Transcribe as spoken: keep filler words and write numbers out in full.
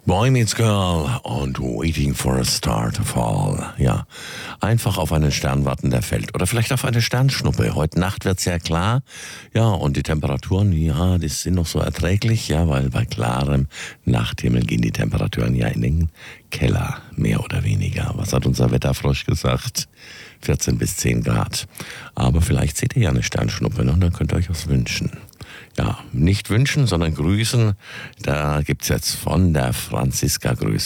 Boy Meets Girl und Waiting for a Star to Fall. Ja, einfach auf einen Stern warten, der fällt. Oder vielleicht auf eine Sternschnuppe. Heute Nacht wird es ja klar. Ja, und die Temperaturen, ja, die sind noch so erträglich. Ja, weil bei klarem Nachthimmel gehen die Temperaturen ja in den Keller, mehr oder weniger. Was hat unser Wetterfrosch gesagt? vierzehn bis zehn Grad. Aber vielleicht seht ihr ja eine Sternschnuppe, ne? Dann könnt ihr euch was wünschen. Ja, nicht wünschen, sondern grüßen. Da gibt's jetzt von der Franziska Grüße.